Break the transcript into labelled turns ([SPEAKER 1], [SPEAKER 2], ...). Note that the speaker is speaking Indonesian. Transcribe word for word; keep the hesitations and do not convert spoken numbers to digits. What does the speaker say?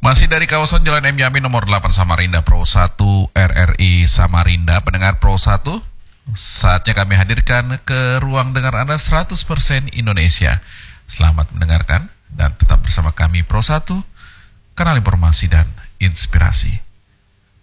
[SPEAKER 1] Masih dari kawasan Jalan M. Yamin nomor delapan Samarinda Pro satu R R I Samarinda, pendengar Pro satu, saatnya kami hadirkan ke ruang dengar Anda seratus persen Indonesia. Selamat mendengarkan dan tetap bersama kami Pro satu, kanal informasi dan inspirasi.